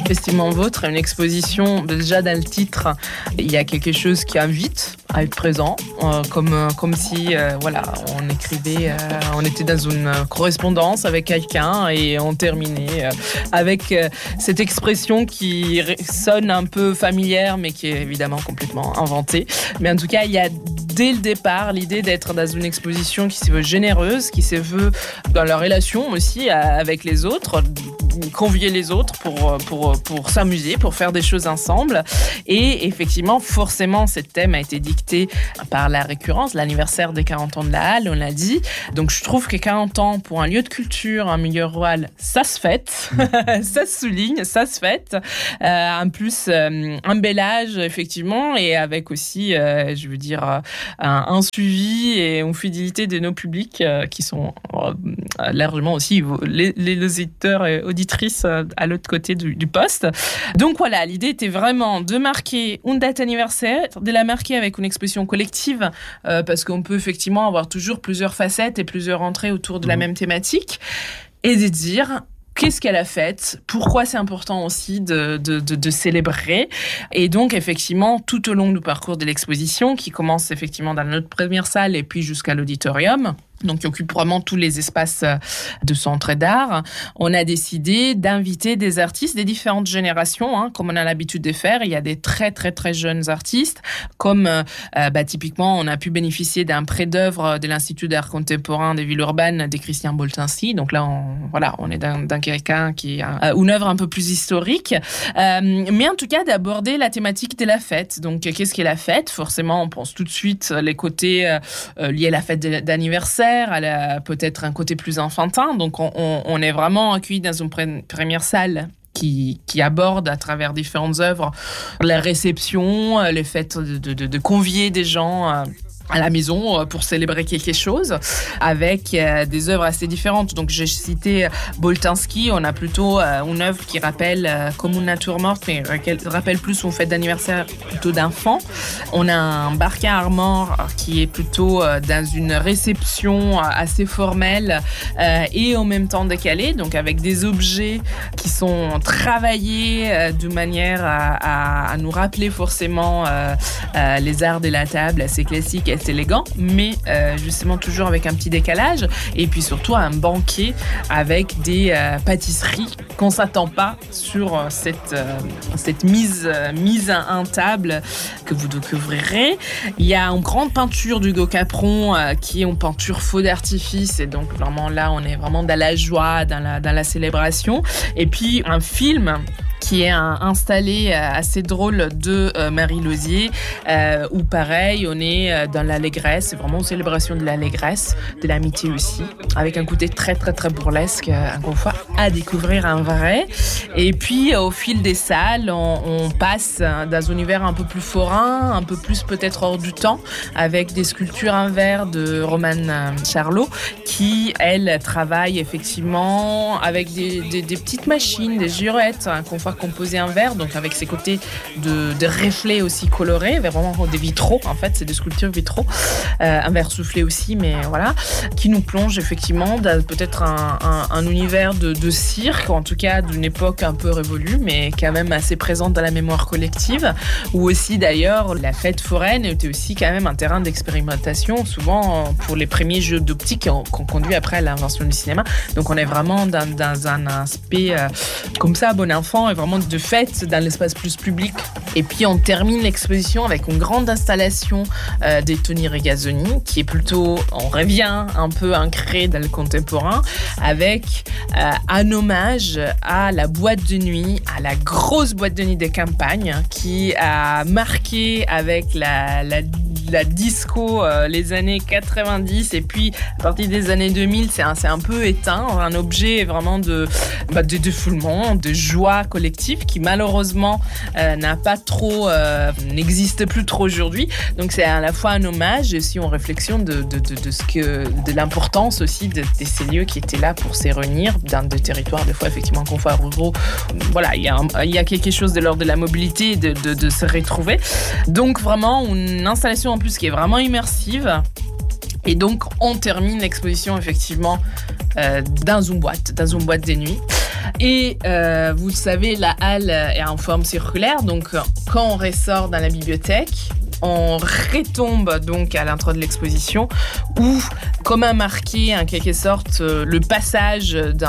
Estimant Vôtre, une exposition, déjà dans le titre, il y a quelque chose qui invite à être présent, comme si on écrivait, on était dans une correspondance avec quelqu'un et on terminait avec cette expression qui sonne un peu familière mais qui est évidemment complètement inventée. Mais en tout cas, il y a dès le départ l'idée d'être dans une exposition qui se veut généreuse, qui se veut dans la relation aussi avec les autres, convier les autres pour s'amuser, pour faire des choses ensemble. Et effectivement, forcément, ce thème a été dicté par la récurrence, l'anniversaire des 40 ans de la Halle, on l'a dit. Donc je trouve que 40 ans pour un lieu de culture, un milieu rural, ça se fête, ça se souligne, ça se fête. En plus, un bel âge, effectivement, et avec aussi, un suivi et une fidélité de nos publics qui sont largement aussi les auditeurs et auditrices à l'autre côté du poste. Donc voilà, l'idée était vraiment de marquer une date anniversaire, de la marquer avec une exposition collective, parce qu'on peut effectivement avoir toujours plusieurs facettes et plusieurs entrées autour de la même thématique, et de dire qu'est-ce qu'elle a fait, pourquoi c'est important aussi de célébrer. Et donc, effectivement, tout au long du parcours de l'exposition, qui commence effectivement dans notre première salle et puis jusqu'à l'auditorium, donc qui occupe vraiment tous les espaces de centre d'art, on a décidé d'inviter des artistes des différentes générations, comme on a l'habitude de faire. Il y a des très très très jeunes artistes, comme typiquement on a pu bénéficier d'un prêt d'œuvre de l'Institut d'art contemporain des villes urbaines de Christian Boltanski. Donc là, on est dans quelqu'un qui a une œuvre un peu plus historique, mais en tout cas d'aborder la thématique de la fête. Donc qu'est-ce qu'est la fête ? Forcément, on pense tout de suite les côtés liés à la fête d'anniversaire. Elle a peut-être un côté plus enfantin, donc on est vraiment accueillis dans une première salle qui aborde à travers différentes œuvres la réception, le fait de convier des gens à la maison pour célébrer quelque chose avec des œuvres assez différentes. Donc j'ai cité Boltanski, on a plutôt une œuvre qui rappelle comme une nature morte, mais rappelle plus une fête d'anniversaire plutôt d'enfants. On a un Barca Armor qui est plutôt dans une réception assez formelle et en même temps décalée, donc avec des objets qui sont travaillés de manière à nous rappeler forcément les arts de la table assez classiques, assez élégant, mais justement toujours avec un petit décalage, et puis surtout un banquet avec des pâtisseries qu'on s'attend pas sur cette mise en table que vous découvrirez. Il y a une grande peinture d'Hugo Capron qui est une peinture feu d'artifice, et donc vraiment là on est vraiment dans la joie, dans la célébration. Et puis un film qui est installé assez drôle de Marie Lozier, où pareil, on est dans l'allégresse, c'est vraiment une célébration de l'allégresse, de l'amitié aussi, avec un côté très très très burlesque, encore une fois, à découvrir en vrai. Et puis au fil des salles, on passe dans un univers un peu plus forain, un peu plus peut-être hors du temps, avec des sculptures en verre de Romane Charlot, qui, elle, travaille effectivement avec des petites machines, des girouettes, qu'on voit composé en verre, donc avec ses côtés de reflets aussi colorés, vraiment des vitraux, en fait, c'est des sculptures vitraux, un verre soufflé aussi, mais voilà, qui nous plonge effectivement dans peut-être un univers de cirque, en tout cas d'une époque un peu révolue, mais quand même assez présente dans la mémoire collective, où aussi d'ailleurs la fête foraine était aussi quand même un terrain d'expérimentation, souvent pour les premiers jeux d'optique qu'on conduit après à l'invention du cinéma. Donc on est vraiment dans un aspect comme ça, bon enfant, et vraiment de fête dans l'espace plus public. Et puis on termine l'exposition avec une grande installation de Tony Regazzoni, qui est plutôt, on revient un peu ancré dans le contemporain, avec un hommage à la boîte de nuit, à la grosse boîte de nuit de campagne, qui a marqué avec la disco les années 90, et puis à partir des années 2000 c'est un peu éteint, un objet vraiment de défoulement, de joie collective qui malheureusement n'existe plus trop aujourd'hui. Donc c'est à la fois un hommage et aussi une réflexion de l'importance aussi de ces lieux qui étaient là pour se réunir dans des territoires des fois effectivement confort ruraux. Voilà, il y a quelque chose de l'ordre de la mobilité et de se retrouver. Donc vraiment une installation en plus qui est vraiment immersive. Et donc on termine l'exposition effectivement dans une boîte de nuit. Et vous le savez, la halle est en forme circulaire, donc quand on ressort dans la bibliothèque, on retombe donc à l'intro de l'exposition où, comme a marqué en quelque sorte le passage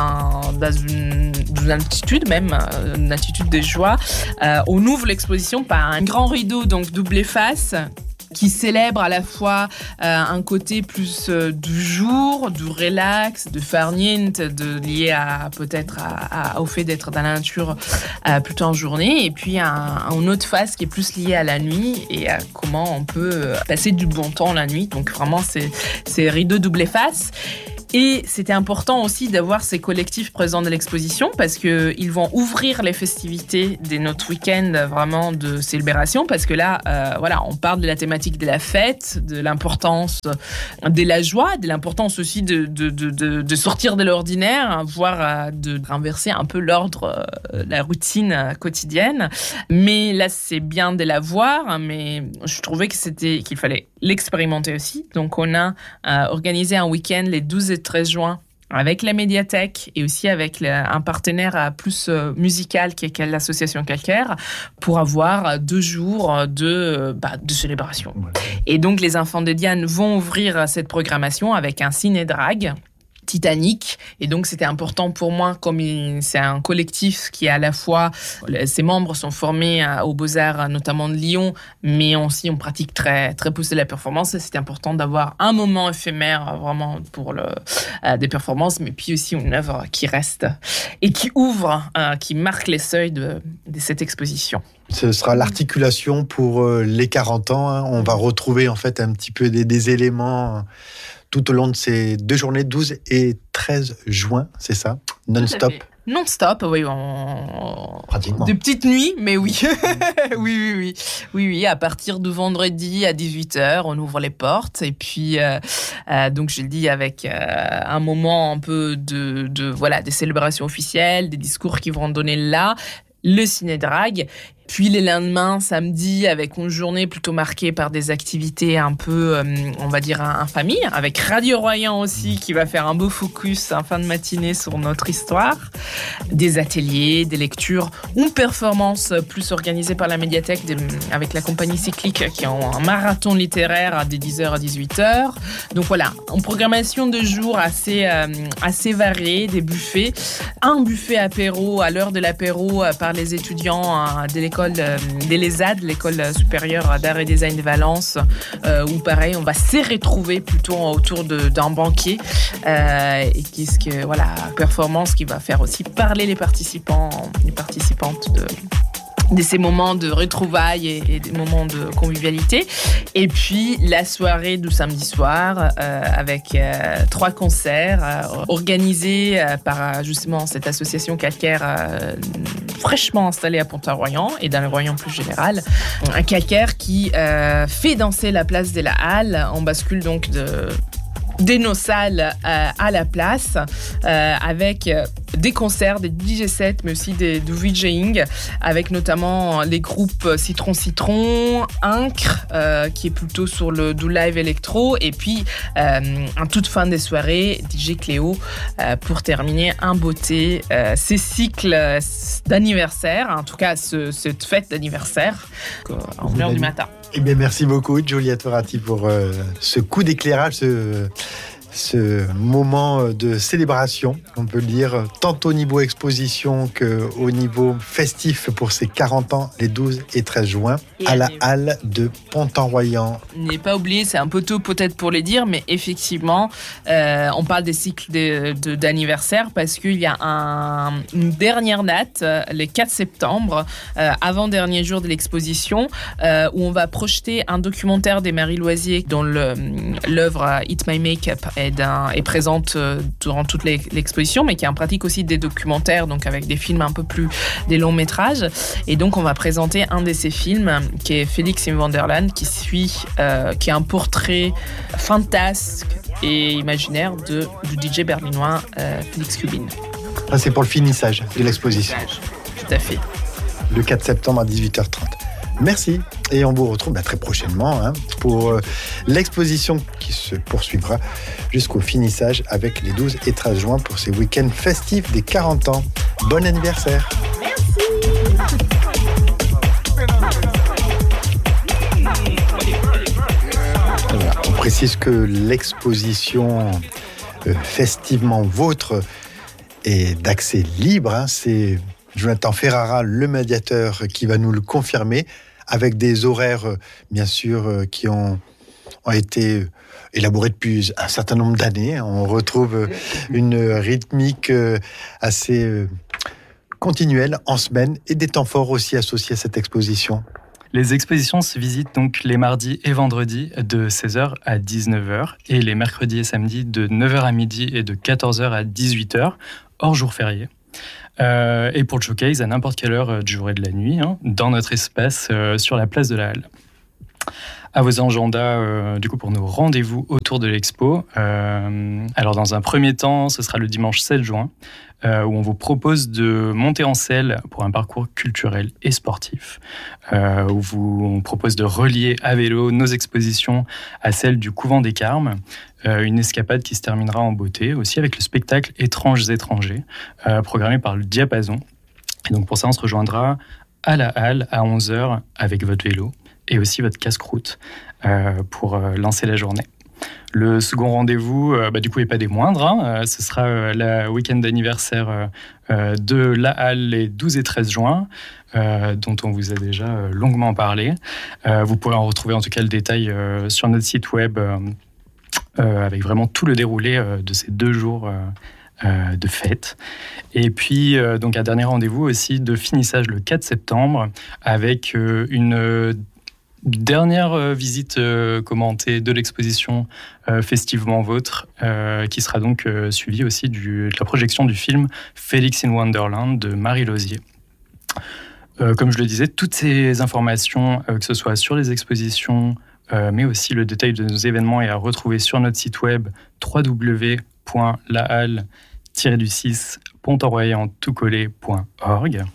d'une altitude, même une altitude de joie, on ouvre l'exposition par un grand rideau donc double face qui célèbre à la fois un côté plus du jour, du relax, de farniente, lié peut-être au fait d'être dans la nature plutôt en journée, et puis une autre face qui est plus liée à la nuit et à comment on peut passer du bon temps la nuit. Donc vraiment, c'est rideau double face. Et c'était important aussi d'avoir ces collectifs présents dans l'exposition parce qu'ils vont ouvrir les festivités de notre week-end vraiment de célébration, parce que là, on parle de la thématique de la fête, de l'importance de la joie, de l'importance aussi de sortir de l'ordinaire, voire de renverser un peu l'ordre, la routine quotidienne. Mais là, c'est bien de la voir, mais je trouvais qu'il fallait l'expérimenter aussi. Donc, on a organisé un week-end les 12 et 13 juin avec la médiathèque et aussi avec un partenaire plus musical qui est l'association Calcaire pour avoir 2 jours de célébration. Ouais. Et donc, les enfants de Diane vont ouvrir cette programmation avec un ciné-drague Titanic. Et donc, c'était important pour moi, comme c'est un collectif qui est à la fois, ses membres sont formés aux Beaux-Arts, notamment de Lyon, mais aussi on pratique très, très poussé la performance. Et c'était important d'avoir un moment éphémère vraiment pour des performances, mais puis aussi une œuvre qui reste et qui ouvre, qui marque les seuils de cette exposition. Ce sera l'articulation pour les 40 ans. Hein. On va retrouver en fait un petit peu des éléments tout au long de ces 2 journées, 12 et 13 juin, c'est ça? Non-stop? Non-stop, oui. Pratiquement. De petites nuits, mais oui. Oui. À partir de vendredi à 18h, on ouvre les portes. Et puis, donc, je le dis avec un moment un peu des célébrations officielles, des discours qui vont donner là, le ciné-drague. Puis les lendemains, samedi, avec une journée plutôt marquée par des activités un peu, on va dire, en famille, avec Radio Royan aussi, qui va faire un beau focus en fin de matinée sur notre histoire. Des ateliers, des lectures, une performance plus organisée par la médiathèque avec la compagnie cyclique qui ont un marathon littéraire de 10h à 18h. Donc voilà, une programmation de jours assez variée, des buffets. Un buffet apéro à l'heure de l'apéro par les étudiants de l'école des l'ESAD, l'école supérieure d'art et design de Valence, où pareil, on va se retrouver plutôt autour d'un banquet et performance qui va faire aussi parler les participantes de ces moments de retrouvailles et des moments de convivialité. Et puis, la soirée du samedi soir avec 3 concerts organisés par justement cette association Calcaire fraîchement installée à Pont-à-Royan et dans le Royan plus général. Un Calcaire qui fait danser la place de la Halle. On bascule donc de nos salles à la place avec des concerts, des DJ sets, mais aussi du VJing, avec notamment les groupes Citron, Incre, qui est plutôt sur du live électro, et puis en toute fin des soirées, DJ Cléo, pour terminer en beauté ces cycles d'anniversaire, en tout cas cette fête d'anniversaire, en heure du matin. Eh bien, merci beaucoup, Giulia Torati, pour ce coup d'éclairage, ce moment de célébration, on peut le dire, tant au niveau exposition qu'au niveau festif pour ces 40 ans, les 12 et 13 juin, à la Halle de Pont-en-Royan. N'est pas oublié, c'est un peu tôt peut-être pour les dire, mais effectivement, on parle des cycles d'anniversaire parce qu'il y a une dernière date, le 4 septembre, avant-dernier jour de l'exposition, où on va projeter un documentaire des Marie Loisier dont l'œuvre Eat My Makeup est présente durant toute l'exposition, mais qui en pratique aussi des documentaires, donc avec des films un peu plus des longs métrages. Et donc on va présenter un de ces films qui est Félix in Wonderland, qui est un portrait fantasque et imaginaire du DJ berlinois Félix Kubin. Ça, c'est pour le finissage de l'exposition. Tout à fait. Le 4 septembre à 18h30. Merci et on vous retrouve très prochainement pour l'exposition qui se poursuivra jusqu'au finissage avec les 12 et 13 juin pour ces week-ends festifs des 40 ans. Bon anniversaire. Voilà, on précise que l'exposition festivement vôtre est d'accès libre. C'est Jonathan Ferrara, le médiateur, qui va nous le confirmer, avec des horaires, bien sûr, qui ont été élaborés depuis un certain nombre d'années. On retrouve une rythmique assez continuelle en semaine et des temps forts aussi associés à cette exposition. Les expositions se visitent donc les mardis et vendredis de 16h à 19h et les mercredis et samedis de 9h à midi et de 14h à 18h, hors jour férié. Et pour le showcase, à n'importe quelle heure du jour et de la nuit, dans notre espace sur la place de la Halle. À vos agendas, du coup, pour nos rendez-vous autour de l'expo. Alors, dans un premier temps, ce sera le dimanche 7 juin, où on vous propose de monter en selle pour un parcours culturel et sportif, où on propose de relier à vélo nos expositions à celles du Couvent des Carmes, une escapade qui se terminera en beauté, aussi avec le spectacle Étranges étrangers, programmé par le Diapason. Et donc pour ça, on se rejoindra à la Halle à 11h avec votre vélo et aussi votre casse-croûte pour lancer la journée. Le second rendez-vous, du coup, n'est pas des moindres. Ce sera le week-end d'anniversaire de la Halle les 12 et 13 juin, dont on vous a déjà longuement parlé. Vous pourrez en retrouver en tout cas le détail sur notre site web avec vraiment tout le déroulé de ces 2 jours de fête. Et puis, donc un dernier rendez-vous aussi de finissage le 4 septembre avec une dernière visite commentée de l'exposition Festivement Vôtre, qui sera donc suivie aussi de la projection du film Félix in Wonderland de Marie Lozier. Comme je le disais, toutes ces informations, que ce soit sur les expositions, mais aussi le détail de nos événements, est à retrouver sur notre site web www.lahalle-pontenroyant-toutcollé.org.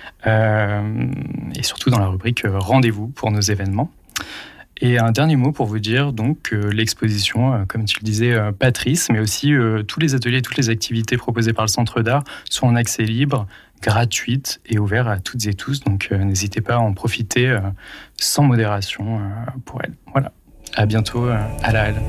Et surtout dans la rubrique rendez-vous pour nos événements. Et un dernier mot pour vous dire donc que l'exposition, comme tu le disais Patrice, mais aussi tous les ateliers, toutes les activités proposées par le Centre d'Art sont en accès libre, gratuites et ouvertes à toutes et tous. Donc n'hésitez pas à en profiter sans modération pour elles. Voilà, à bientôt à la Halle.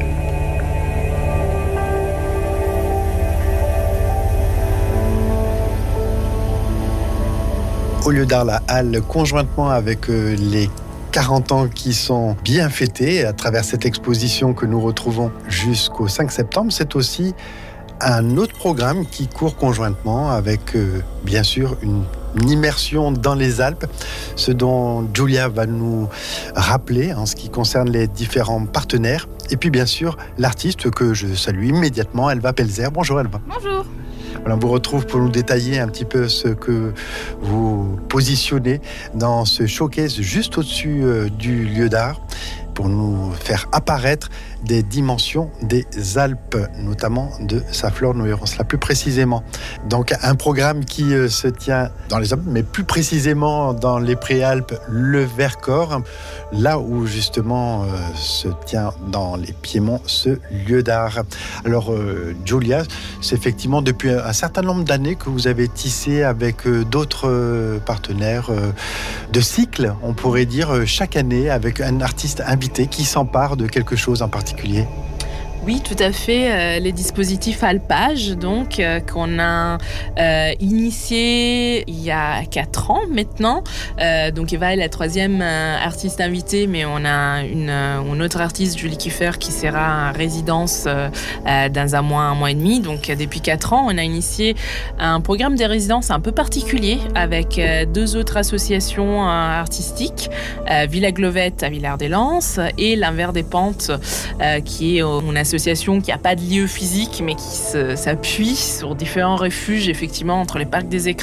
Au lieu d'art, la Halle, conjointement avec les 40 ans qui sont bien fêtés à travers cette exposition que nous retrouvons jusqu'au 5 septembre, c'est aussi un autre programme qui court conjointement avec, bien sûr, une immersion dans les Alpes, ce dont Julia va nous rappeler en ce qui concerne les différents partenaires. Et puis, bien sûr, l'artiste que je salue immédiatement, Elva Pelzer. Bonjour Elva. Bonjour. Voilà, on vous retrouve pour nous détailler un petit peu ce que vous positionnez dans ce showcase juste au-dessus du lieu d'art, pour nous faire apparaître des dimensions des Alpes, notamment de sa flore. Nous verrons cela plus précisément. Donc un programme qui se tient dans les Alpes, mais plus précisément dans les Préalpes, le Vercors, là où justement se tient dans les Piémonts ce lieu d'art. Alors Julia, c'est effectivement depuis un certain nombre d'années que vous avez tissé avec d'autres partenaires de cycle, on pourrait dire, chaque année avec un artiste invité qui s'empare de quelque chose en particulier. Oui, tout à fait. Les dispositifs Alpage, donc, qu'on a initié il y a 4 ans maintenant. Donc, Eva est la 3e artiste invitée, mais on a une autre artiste, Julie Kiefer, qui sera en résidence dans un mois et demi. Donc, depuis 4 ans, on a initié un programme de résidence un peu particulier avec 2 autres associations artistiques, Villa Glovette à Villard-des-Lans et l'Envers des Pentes, qui est une association qui n'a pas de lieu physique, mais qui s'appuie sur différents refuges, effectivement, entre les parcs des Écrins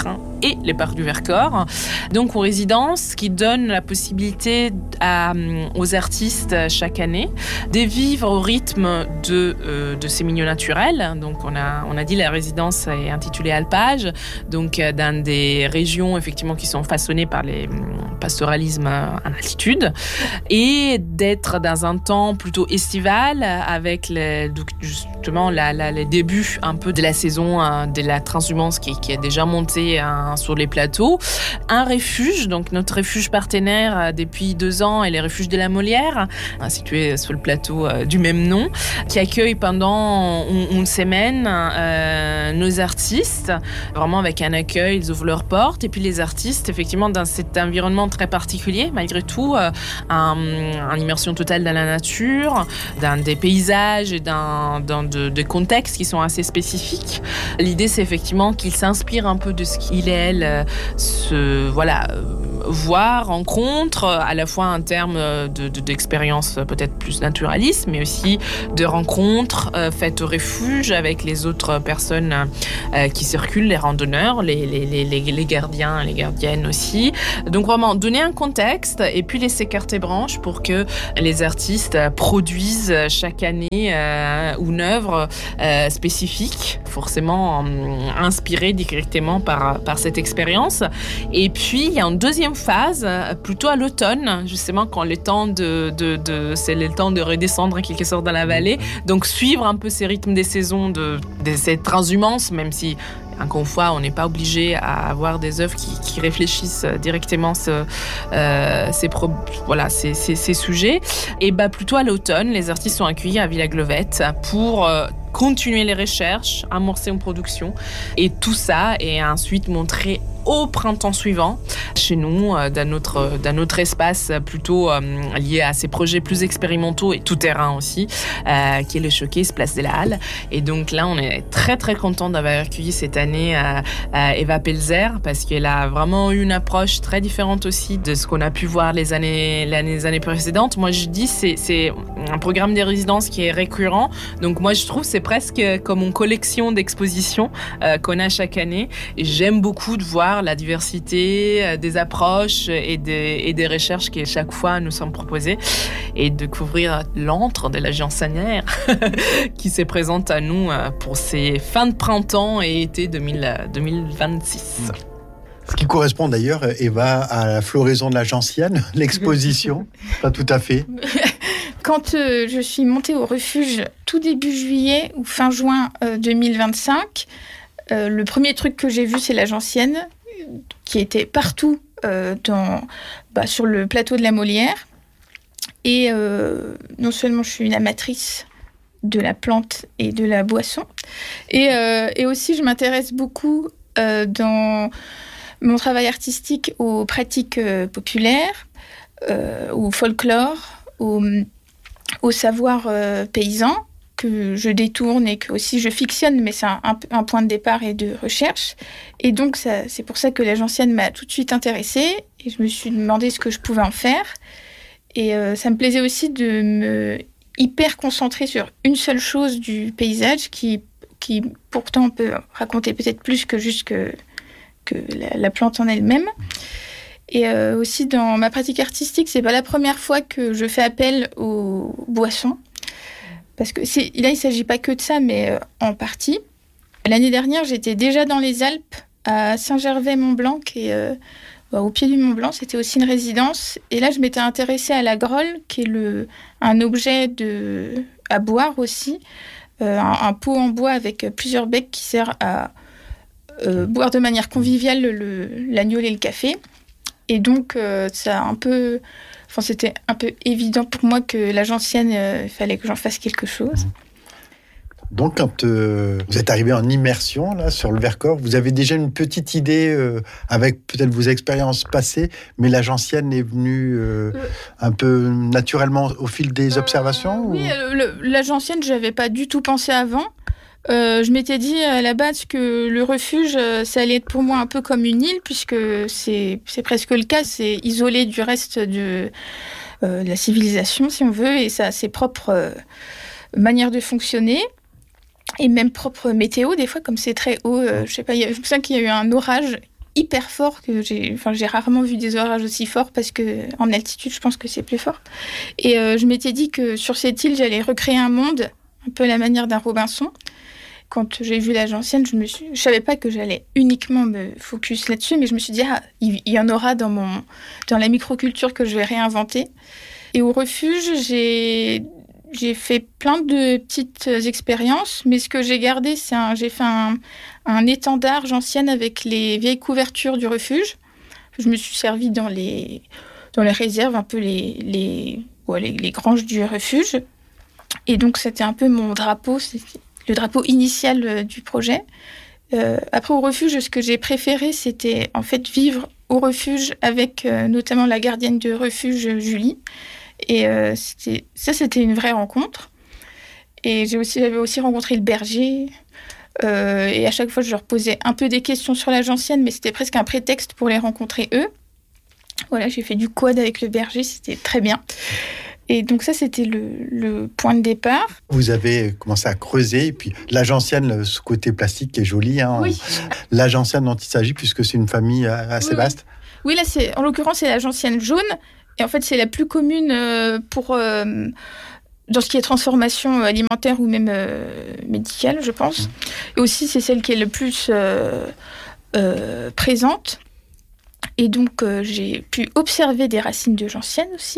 et les parcs du Vercors. Donc, aux résidences qui donnent la possibilité aux artistes chaque année de vivre au rythme de ces milieux naturels. Donc, on a dit la résidence est intitulée Alpage, donc dans des régions effectivement qui sont façonnées par les pastoralismes en altitude, et d'être dans un temps plutôt estival avec justement les débuts un peu de la saison de la transhumance qui est déjà montée sur les plateaux. Un refuge, donc notre refuge partenaire depuis 2 ans est le refuge de la Molière, situé sur le plateau du même nom, qui accueille pendant une semaine nos artistes, vraiment avec un accueil, ils ouvrent leurs portes, et puis les artistes, effectivement, dans cet environnement très particulier, malgré tout, en immersion totale dans la nature, dans des paysages et dans des contextes qui sont assez spécifiques. L'idée, c'est effectivement qu'ils s'inspirent un peu de ce qu'il et elle voir, rencontre, à la fois en termes d'expériences peut-être plus naturalistes, mais aussi de rencontres faites au refuge avec les autres personnes qui circulent, les randonneurs, les gardiens, les gardiennes aussi. Donc vraiment donner un contexte et puis laisser carte blanche pour que les artistes produisent chaque année une œuvre spécifique, forcément inspirée directement par cette expérience. Et puis il y a une deuxième phase, plutôt à l'automne, justement quand le temps c'est le temps de redescendre en quelque sorte dans la vallée. Donc suivre un peu ces rythmes des saisons de cette transhumance, même si encore une fois, on n'est pas obligé à avoir des œuvres qui réfléchissent directement ces sujets. Et plutôt à l'automne, les artistes sont accueillis à Villa Glovette pour continuer les recherches, amorcer une production, et tout ça est ensuite montré au printemps suivant, chez nous, dans notre espace plutôt lié à ces projets plus expérimentaux et tout-terrain aussi, qui est le Showcase Place de la Halle. Et donc là, on est très très content d'avoir accueilli cette année Eva Pelzer, parce qu'elle a vraiment eu une approche très différente aussi de ce qu'on a pu voir les années précédentes. Moi, je dis c'est un programme de résidence qui est récurrent. Donc moi, je trouve c'est presque comme une collection d'expositions qu'on a chaque année. Et j'aime beaucoup de voir la diversité des approches et des recherches qui, chaque fois, nous sont proposées, et de découvrir l'antre de la Janssenière qui se présente à nous pour ces fins de printemps et été 2026. Ce qui correspond d'ailleurs, Eva, à la floraison de la Janssienne, l'exposition. Pas tout à fait. Quand je suis montée au refuge tout début juillet ou fin juin 2025, le premier truc que j'ai vu, c'est la Janssienne, qui était partout sur le plateau de la Molière. Et non seulement je suis une amatrice de la plante et de la boisson, et aussi je m'intéresse beaucoup dans mon travail artistique aux pratiques populaires, au folklore, au savoir paysan, que je détourne et que aussi je fictionne, mais c'est un point de départ et de recherche. Et donc, c'est pour ça que la Janssienne m'a tout de suite intéressée, et je me suis demandé ce que je pouvais en faire. Et ça me plaisait aussi de me hyper concentrer sur une seule chose du paysage qui pourtant peut raconter peut-être plus que juste que la plante en elle-même. Et aussi, dans ma pratique artistique, c'est pas la première fois que je fais appel aux boissons. Parce que là, il ne s'agit pas que de ça, mais en partie. L'année dernière, j'étais déjà dans les Alpes, à Saint-Gervais-Mont-Blanc, qui est au pied du Mont-Blanc. C'était aussi une résidence. Et là, je m'étais intéressée à la grolle, qui est un objet à boire aussi. Un pot en bois avec plusieurs becs qui sert à boire de manière conviviale l'agnole et le café. Et donc, c'était un peu évident pour moi que la Janssienne, il fallait que j'en fasse quelque chose. Donc, quand vous êtes arrivé en immersion là, sur le Vercors, vous avez déjà une petite idée avec peut-être vos expériences passées, mais la Janssienne est venue un peu naturellement au fil des observations Oui, la Janssienne, je n'avais pas du tout pensé avant. Je m'étais dit à la base que le refuge, ça allait être pour moi un peu comme une île, puisque c'est presque le cas, c'est isolé du reste de la civilisation, si on veut, et ça a ses propres manières de fonctionner, et même propre météo, des fois, comme c'est très haut, je sais pas, je me souviens qu'il y a eu un orage hyper fort que j'ai rarement vu des orages aussi forts parce que en altitude, je pense que c'est plus fort. Et je m'étais dit que sur cette île, j'allais recréer un monde un peu à la manière d'un Robinson. Quand j'ai vu la gentiane, je savais pas que j'allais uniquement me focus là-dessus, mais je me suis dit il y en aura dans la microculture que je vais réinventer. Et au refuge, j'ai fait plein de petites expériences, mais ce que j'ai gardé, j'ai fait un étendard gentiane avec les vieilles couvertures du refuge. Je me suis servie dans les réserves, un peu les granges du refuge. Et donc, c'était un peu mon drapeau, c'était le drapeau initial du projet. Après, au refuge, ce que j'ai préféré, c'était en fait vivre au refuge avec notamment la gardienne de refuge, Julie. Et c'était une vraie rencontre. Et j'avais aussi rencontré le berger. Et à chaque fois, je leur posais un peu des questions sur la gentiane, mais c'était presque un prétexte pour les rencontrer eux. Voilà, j'ai fait du quad avec le berger, c'était très bien. Et donc ça, c'était le point de départ. Vous avez commencé à creuser, et puis la gentiane, ce côté plastique qui est joli. Hein, oui. La gentiane dont il s'agit, puisque c'est une famille assez vaste. Oui, là, en l'occurrence, c'est la gentiane jaune. Et en fait, c'est la plus commune dans ce qui est transformation alimentaire ou même médicale, je pense. Et aussi, c'est celle qui est le plus présente. Et donc, j'ai pu observer des racines de gentiane aussi.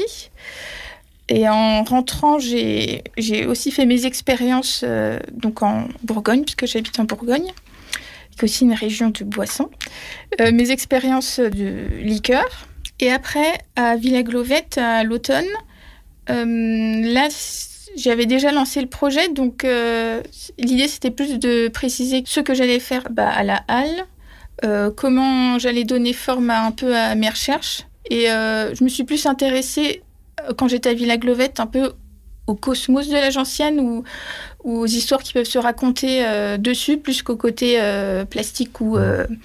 Et en rentrant, j'ai aussi fait mes expériences donc en Bourgogne, puisque j'habite en Bourgogne, qui est aussi une région de boissons. Mes expériences de liqueur. Et après, à Villaglovette, à l'automne, là, j'avais déjà lancé le projet. Donc, l'idée, c'était plus de préciser ce que j'allais faire à la halle, comment j'allais donner forme un peu à mes recherches. Et je me suis plus intéressée, quand j'étais à Villaglovette, un peu au cosmos de la gentiane ou aux histoires qui peuvent se raconter dessus, plus qu'au côté plastique ou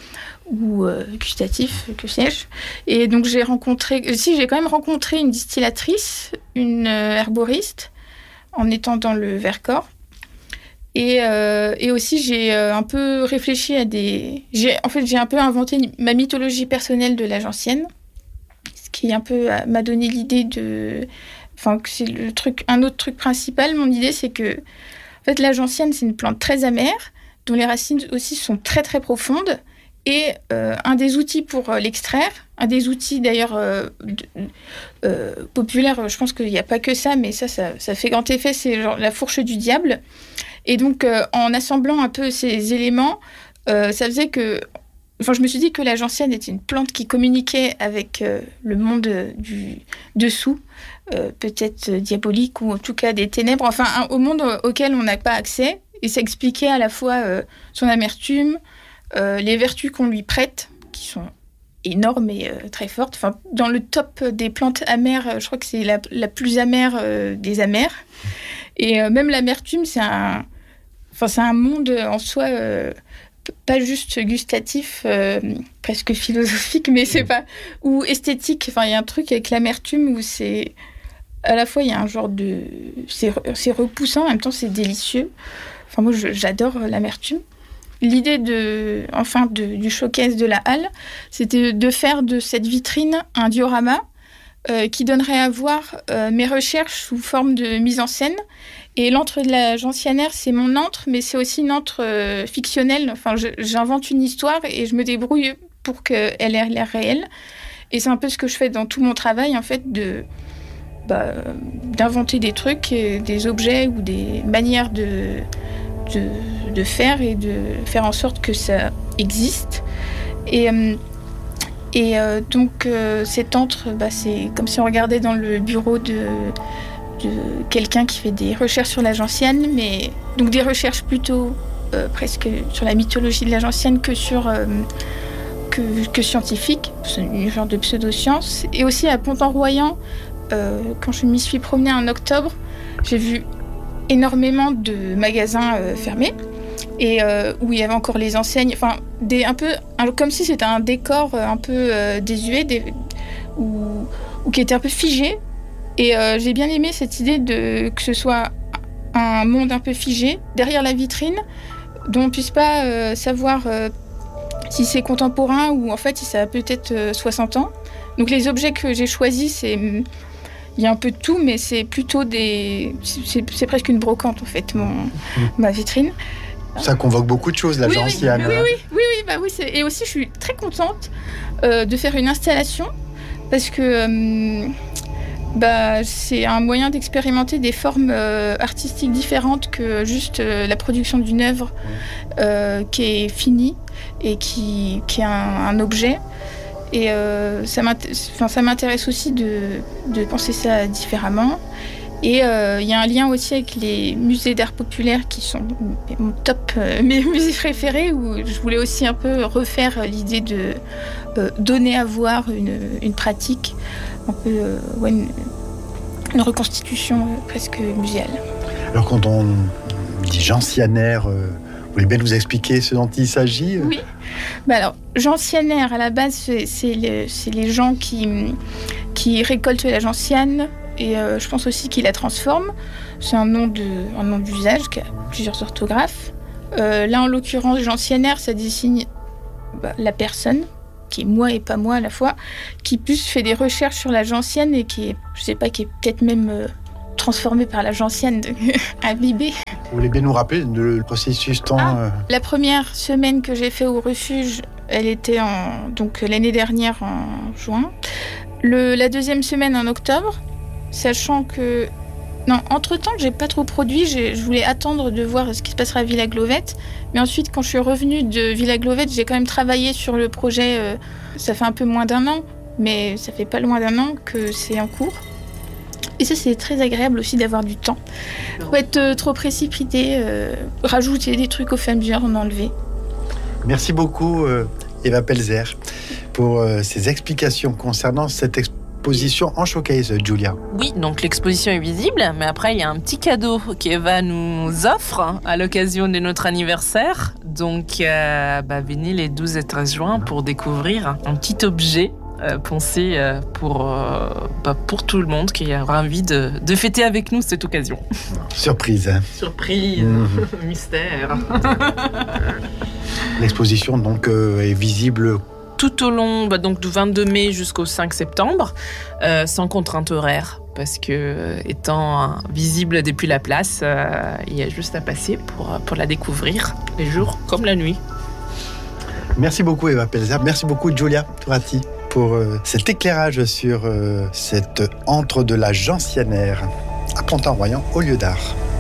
gustatif, que sais-je. Et donc j'ai quand même rencontré une distillatrice, une herboriste, en étant dans le Vercors. Et aussi j'ai un peu réfléchi j'ai un peu inventé ma mythologie personnelle de la gentiane, ce qui m'a donné l'idée que c'est un autre truc principal. Mon idée, c'est que en fait, la gentiane, c'est une plante très amère, dont les racines aussi sont très très profondes. Et un des outils pour l'extraire, un des outils d'ailleurs populaires, je pense qu'il n'y a pas que ça, mais ça fait grand effet, c'est genre la fourche du diable. Et donc, en assemblant un peu ces éléments, ça faisait que... Enfin, je me suis dit que la gentiane était une plante qui communiquait avec le monde du dessous, peut-être diabolique ou en tout cas des ténèbres, enfin, au monde auquel on n'a pas accès. Et ça expliquait à la fois son amertume, les vertus qu'on lui prête, qui sont énormes et très fortes. Enfin, dans le top des plantes amères, je crois que c'est la plus amère des amères. Et même l'amertume, c'est un monde en soi, pas juste gustatif, presque philosophique, mais c'est pas... ou esthétique. Enfin, il y a un truc avec l'amertume où c'est... À la fois, il y a un genre de... C'est repoussant, en même temps, c'est délicieux. Enfin, moi, j'adore l'amertume. L'idée du showcase de la halle, c'était de faire de cette vitrine un diorama qui donnerait à voir mes recherches sous forme de mise en scène. Et l'antre de la gentianaire, c'est mon antre, mais c'est aussi une antre fictionnelle. Enfin, j'invente une histoire et je me débrouille pour qu'elle ait l'air réelle. Et c'est un peu ce que je fais dans tout mon travail, en fait, d'inventer des trucs, des objets ou des manières de faire et de faire en sorte que ça existe. Et donc, cet antre, c'est comme si on regardait dans le bureau de quelqu'un qui fait des recherches sur la gentiane, mais donc des recherches plutôt presque sur la mythologie de la gentiane que scientifique. C'est une genre de pseudo-science. Et aussi à Pont-en-Royan, quand je m'y suis promenée en octobre, j'ai vu énormément de magasins fermés et où il y avait encore les enseignes, enfin comme si c'était un décor un peu désuet ou qui était un peu figé. Et j'ai bien aimé cette idée que ce soit un monde un peu figé derrière la vitrine, dont on ne puisse pas savoir si c'est contemporain ou en fait si ça a peut-être 60 ans. Donc les objets que j'ai choisis, il y a un peu de tout, mais c'est plutôt c'est presque une brocante en fait, ma vitrine. Ça convoque beaucoup de choses, la gentiane. Oui. Et aussi, je suis très contente de faire une installation parce que c'est un moyen d'expérimenter des formes artistiques différentes que juste la production d'une œuvre qui est finie et qui est un objet. Et ça m'intéresse aussi de penser ça différemment. Et il y a un lien aussi avec les musées d'art populaire qui sont mes musées préférés, où je voulais aussi un peu refaire l'idée de donner à voir une pratique, un peu une reconstitution presque muséale. Alors quand on dit gentianaire, vous voulez bien nous expliquer ce dont il s'agit ? Oui. Alors, gentianaire, à la base, c'est les gens qui récoltent la gentiane. Et je pense aussi qu'il la transforme. C'est un nom d'usage qui a plusieurs orthographes. Là, en l'occurrence, gentianaire, ça désigne la personne, qui est moi et pas moi à la fois, qui plus fait des recherches sur la gentiane et qui est peut-être même transformée par la gentiane, imbibée. Vous voulez bien nous rappeler le processus La première semaine que j'ai fait au refuge, elle était donc l'année dernière en juin. La deuxième semaine en octobre. Sachant que... Non, entre-temps, j'ai pas trop produit. Je voulais attendre de voir ce qui se passera à Villa Glovette. Mais ensuite, quand je suis revenue de Villa Glovette, j'ai quand même travaillé sur le projet. Ça fait un peu moins d'1 an, mais ça fait pas loin d'1 an que c'est en cours. Et ça, c'est très agréable aussi d'avoir du temps. Faut être trop précipité, rajouter des trucs au fur et à mesure, en enlever. Merci beaucoup, Eva Pelzer, pour ces explications concernant cette exposition en showcase, Julia. Oui, donc l'exposition est visible, mais après il y a un petit cadeau qu'Eva nous offre à l'occasion de notre anniversaire. Donc venez les 12 et 13 juin pour découvrir un petit objet pensé pour tout le monde qui aura envie de fêter avec nous cette occasion. Surprise. Surprise, mystère. L'exposition donc est visible tout au long donc du 22 mai jusqu'au 5 septembre, sans contrainte horaire, parce que étant visible depuis la place, il y a juste à passer pour la découvrir, les jours comme la nuit. Merci beaucoup Eva Pelzer, merci beaucoup Julia Turati pour cet éclairage sur cette antre de la gentianaire à Pontarlier, au lieu d'art.